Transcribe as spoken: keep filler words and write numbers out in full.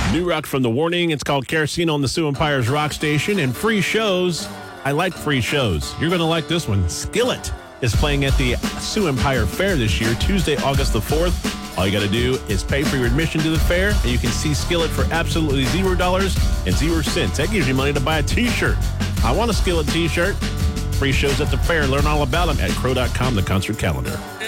New rock from The Warning. It's called Kerosene on the Sioux Empire's Rock Station. And free shows. I like free shows. You're going to like this one. Skillet is playing at the Sioux Empire Fair this year, Tuesday, August the fourth. All you got to do is pay for your admission to the fair, and you can see Skillet for absolutely zero dollars and zero cents. That gives you money to buy a T-shirt. I want a Skillet T-shirt. Free shows at the fair. Learn all about them at crow dot com, the concert calendar.